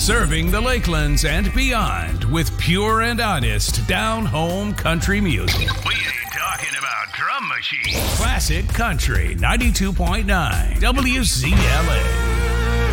Serving the Lakelands and beyond with pure and honest down-home country music. We ain't talking about drum machines. Classic Country 92.9 WCLA.